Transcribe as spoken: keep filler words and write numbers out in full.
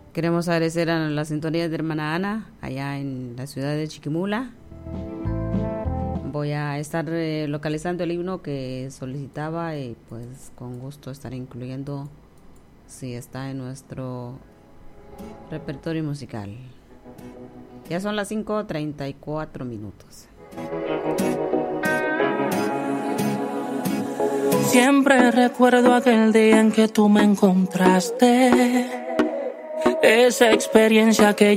Queremos agradecer a la sintonía de hermana Ana, allá en la ciudad de Chiquimula. Voy a estar eh, localizando el himno que solicitaba y pues con gusto estaré incluyendo si está en nuestro repertorio musical. Ya son las cinco treinta y cuatro minutos. Siempre recuerdo aquel día en que tú me encontraste, esa experiencia que